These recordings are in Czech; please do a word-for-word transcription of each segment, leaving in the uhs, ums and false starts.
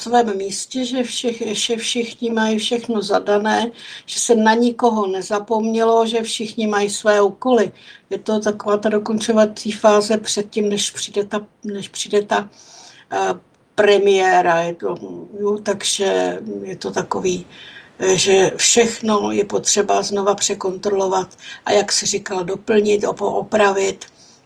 svém místě, že, všich, že všichni mají všechno zadané, že se na nikoho nezapomnělo, že všichni mají své úkoly. Je to taková ta dokončovací fáze předtím, než přijde ta, než přijde ta uh, premiéra. Je to, jo, takže je to takový, že všechno je potřeba znova překontrolovat a jak se říkal, doplnit, opravit,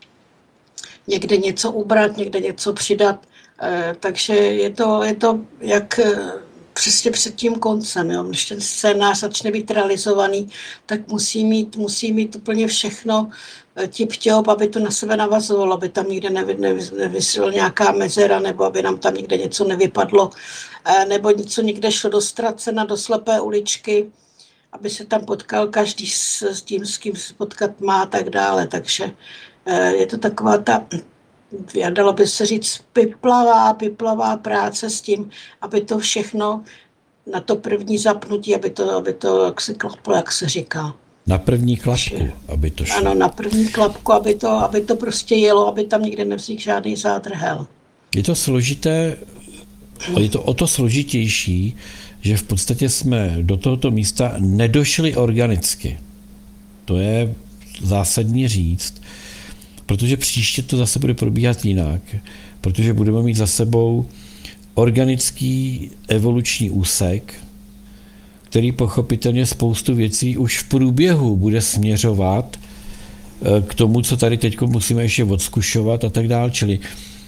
někde něco ubrat, někde něco přidat. Takže je to, je to jak přesně před tím koncem. Jo. Když ten scénář začne být realizovaný, tak musí mít, musí mít úplně všechno tip-top, aby to na sebe navazovalo, aby tam nikde nevy, nevy, nevysvěl nějaká mezera, nebo aby nám tam někde něco nevypadlo, nebo něco někde šlo do ztracena, do slepé uličky, aby se tam potkal každý s, s tím, s kým se potkat má a tak dále. Takže je to taková ta, dalo by se říct, piplavá, piplavá práce s tím, aby to všechno na to první zapnutí, aby to, aby to jak se klaplo, jak se říká. Na první klapku, aby to šlo. Ano, na první klapku, aby to, aby to prostě jelo, aby tam nikde nevznikl žádný zádrhel. Je to složité, je to o to složitější, že v podstatě jsme do tohoto místa nedošli organicky. To je zásadní říct, protože příště to zase bude probíhat jinak, protože budeme mít za sebou organický evoluční úsek, který pochopitelně spoustu věcí už v průběhu bude směřovat k tomu, co tady teď musíme ještě odzkušovat a tak dále. Čili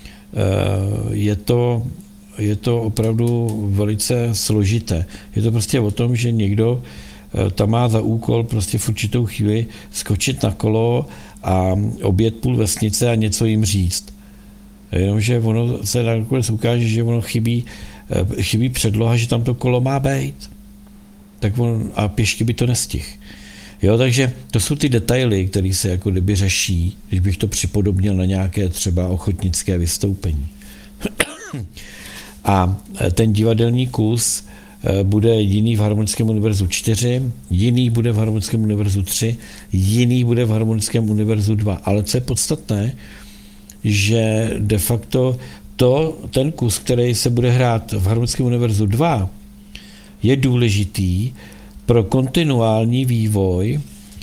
je to, je to opravdu velice složité. Je to prostě o tom, že někdo tam má za úkol prostě v určitou chvíli skočit na kolo a objet půl vesnice a něco jim říct. Jenomže ono se nakonec ukáže, že ono chybí, chybí předloha, že tam to kolo má být. Tak on, a pěšky by to nestihl. Jo, takže to jsou ty detaily, které se jako kdyby řeší, když bych to připodobnil na nějaké třeba ochotnické vystoupení. A ten divadelní kus bude jiný v Harmonickém univerzu čtyři, jiný bude v Harmonickém univerzu tři, jiný bude v Harmonickém univerzu dva. Ale co je podstatné, že de facto to, ten kus, který se bude hrát v Harmonickém univerzu dva, je důležitý pro kontinuální vývoj,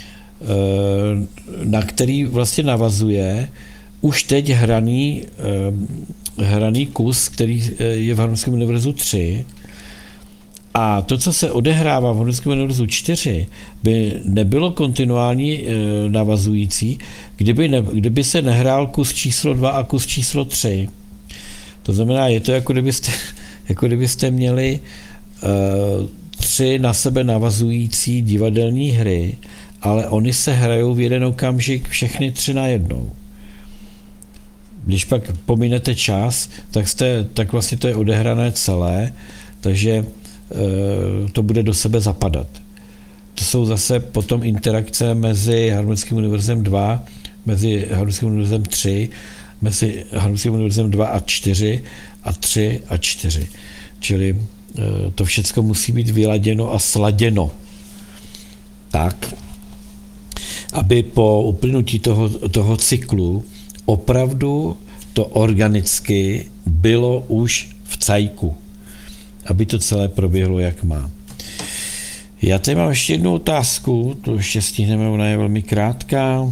na který vlastně navazuje už teď hraný, hraný kus, který je v Harmonickém univerzu tři. A to, co se odehrává v Harmonickém univerzu čtyři, by nebylo kontinuální navazující, kdyby, ne, kdyby se nehrál kus číslo dva a kus číslo tři. To znamená, je to jako kdybyste, jako kdybyste měli uh, tři na sebe navazující divadelní hry, ale oni se hrajou v jeden okamžik všechny tři najednou. Když pak pominete čas, tak, jste, tak vlastně to je odehrané celé, takže uh, to bude do sebe zapadat. To jsou zase potom interakce mezi Harmonickým univerzem dva, mezi Harmonickým univerzem tři, mezi Harmonickým univerzem dva a čtyři a tři a čtyři. Čili to všechno musí být vyladěno a sladěno tak, aby po uplynutí toho, toho cyklu opravdu to organicky bylo už v cajku, aby to celé proběhlo, jak má. Já tady mám ještě jednu otázku, to ještě stihneme, ona je velmi krátká.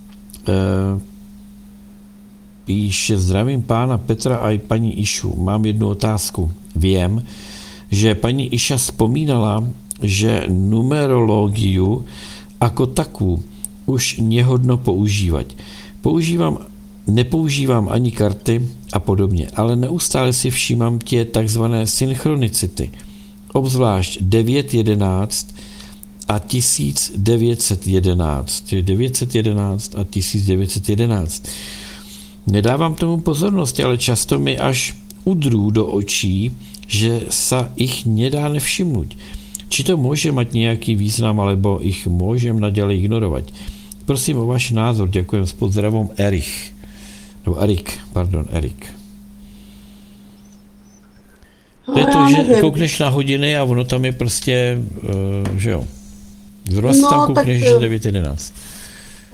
Píše: zdravím pána Petra a i paní Išu. Mám jednu otázku. Vím, že paní Iša vzpomínala, že numerologii jako takovou už nehodno používat. Používám, nepoužívám ani karty a podobně, ale neustále si všímám tě takzvané synchronicity, obzvlášť devět jedenáct a tisíc devět set jedenáct, tedy devět set jedenáct a tisíc devět set jedenáct. Nedávám tomu pozornost, ale často mi až udrú do očí, že sa ich nedá nevšimnúť. Či to môže mať nejaký význam, alebo ich môžem naďalej ignorovať. Prosím o váš názor. Ďakujem. S pozdravom Erich. Nebo Erik, pardon, Erik. To je to, že koukneš na hodiny a ono tam je prostě, uh, že jo. Zrovna si no, tam koukneš, tak, že devět jedenáct.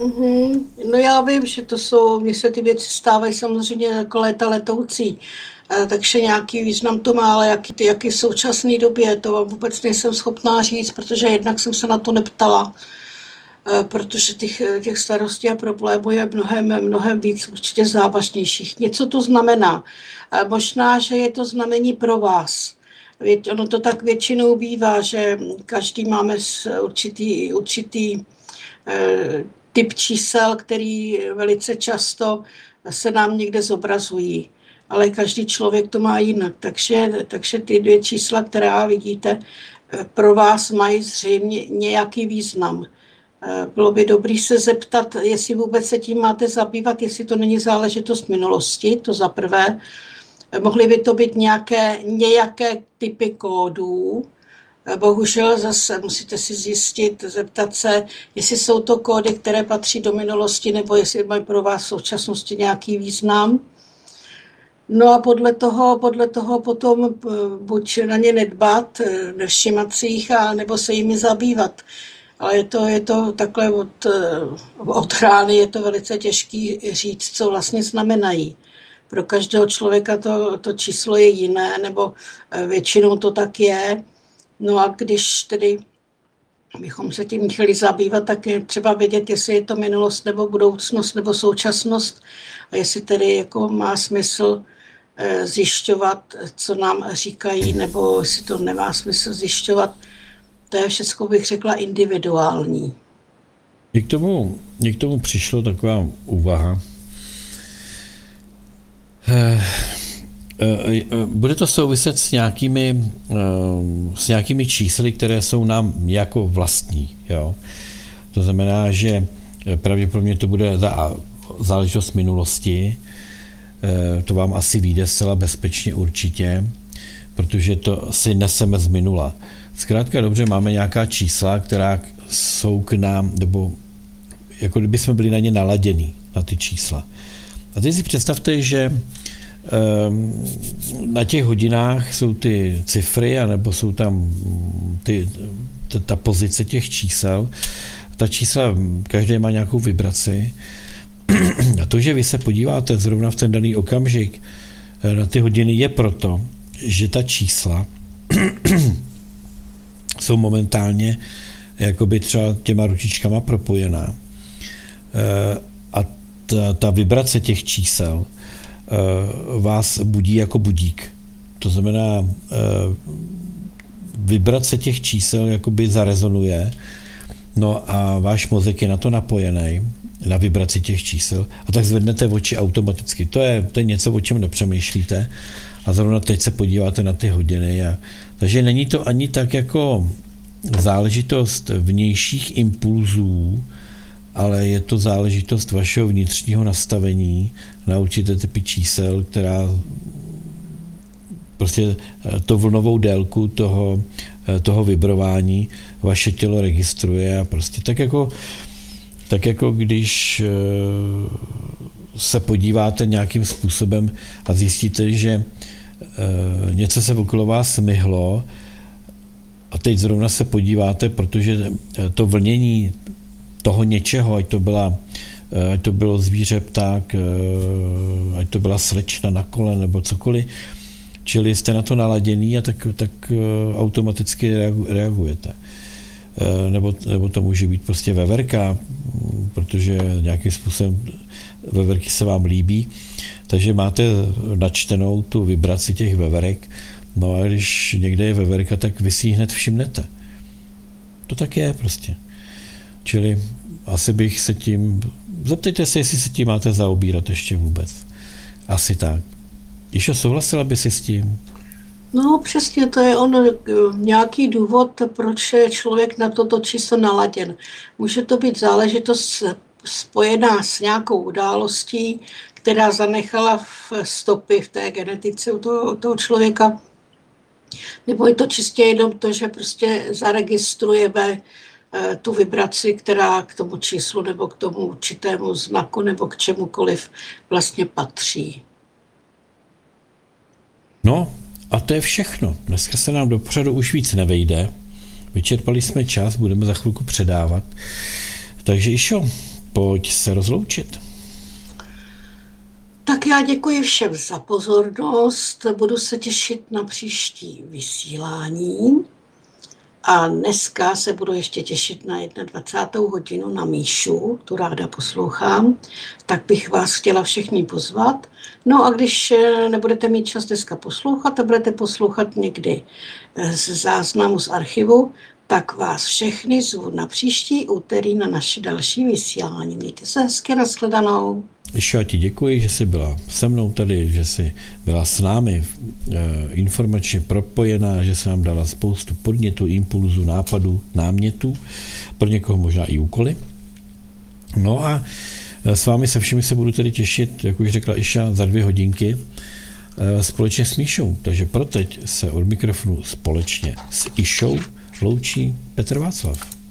Uh-huh. No já vím, že to jsou, mně se ty věci stávají samozřejmě jako léta letoucí. takže nějaký význam to má, ale jaký, jaký v současné době, to vám vůbec nejsem schopná říct, protože jednak jsem se na to neptala, protože těch, těch starostí a problémů je mnohem, mnohem víc určitě závažnějších. Něco to znamená. Možná, že je to znamení pro vás. Ono to tak většinou bývá, že každý máme určitý, určitý eh, typ čísel, který velice často se nám někde zobrazují. Ale každý člověk to má jinak. Takže, takže ty dvě čísla, která vidíte, pro vás mají zřejmě nějaký význam. Bylo by dobré se zeptat, jestli vůbec se tím máte zabývat, jestli to není záležitost minulosti, to za prvé. Mohly by to být nějaké, nějaké typy kódů. Bohužel zase musíte si zjistit, zeptat se, jestli jsou to kódy, které patří do minulosti, nebo jestli mají pro vás v současnosti nějaký význam. No a podle toho, podle toho potom buď na ně nedbat, nevšímat si jich, a nebo se jimi zabývat. Ale je to, je to takhle od, od rány, je to velice těžký říct, co vlastně znamenají. Pro každého člověka to, to číslo je jiné, nebo většinou to tak je. No a když tedy bychom se tím chtěli zabývat, tak je třeba vědět, jestli je to minulost, nebo budoucnost, nebo současnost. A jestli tedy jako má smysl zjišťovat, co nám říkají, nebo jestli to nemá smysl zjišťovat. To je všechno, bych řekla, individuální. K tomu, k tomu přišlo taková úvaha. Bude to souviset s nějakými, s nějakými čísly, které jsou nám jako vlastní. Jo? To znamená, že pravděpodobně to bude záležitost minulosti. To vám asi vyjde zcela bezpečně určitě, protože to si neseme z minula. Zkrátka dobře, máme nějaká čísla, která jsou k nám, nebo jako kdyby jsme byli na ně naladění, na ty čísla. A teď si představte, že um, na těch hodinách jsou ty cifry, anebo jsou tam ty, ta, ta pozice těch čísel. Ta čísla, každé má nějakou vibraci. A to, že vy se podíváte zrovna v ten daný okamžik na ty hodiny, je proto, že ta čísla jsou momentálně jakoby třeba těma ručičkama propojená. A ta, ta vibrace těch čísel vás budí jako budík. To znamená, vibrace těch čísel jakoby zarezonuje, no a váš mozek je na to napojený, na vibraci těch čísel, a tak zvednete oči automaticky. To je, to je něco, o čem nepřemýšlíte, a zrovna teď se podíváte na ty hodiny. A, takže není to ani tak jako záležitost vnějších impulzů, ale je to záležitost vašeho vnitřního nastavení na určité typy čísel, která prostě to vlnovou délku toho, toho vibrování vaše tělo registruje, a prostě tak jako, tak jako když se podíváte nějakým způsobem a zjistíte, že něco se okolo vás myhlo, a teď zrovna se podíváte, protože to vlnění toho něčeho, ať to, byla, ať to bylo zvíře, pták, ať to byla slečna na kole nebo cokoliv, čili jste na to naladěný, a tak, tak automaticky reagujete. Nebo, nebo to může být prostě veverka, protože nějakým způsobem veverky se vám líbí, takže máte načtenou tu vibraci těch veverek, no a když někde je veverka, tak vy si ji hned všimnete. To tak je prostě. Čili asi bych se tím, zeptejte se, jestli se tím máte zaobírat ještě vůbec. Asi tak. Ještě souhlasila by si s tím? No přesně, to je on nějaký důvod, proč je člověk na toto číslo naladěn. Může to být záležitost spojená s nějakou událostí, která zanechala v stopy v té genetice u toho, toho člověka. Nebo je to čistě jenom to, že prostě zaregistrujeme tu vibraci, která k tomu číslu nebo k tomu určitému znaku nebo k čemukoliv vlastně patří. No a to je všechno. Dneska se nám dopředu už víc nevejde. Vyčerpali jsme čas, budeme za chvilku předávat. Takže Išo, pojď se rozloučit. Tak já děkuji všem za pozornost, budu se těšit na příští vysílání a dneska se budu ještě těšit na dvacátou jednu hodinu na Míšu, tu ráda poslouchám, tak bych vás chtěla všechny pozvat. No a když nebudete mít čas dneska poslouchat a budete poslouchat někdy z záznamu z archivu, tak vás všechny zvu na příští úterý na naše další vysílání. Mějte se hezky, nashledanou. Ještě já ti děkuji, že jsi byla se mnou tady, že jsi byla s námi e, informačně propojená, že jsi nám dala spoustu podnětů, impulzů, nápadů, námětů, pro někoho možná i úkoly. No a s vámi se všemi se budu tedy těšit, jak už řekla Iša, za dvě hodinky e, společně s Míšou. Takže pro teď se od mikrofonu společně s Išou loučí Petr Václav.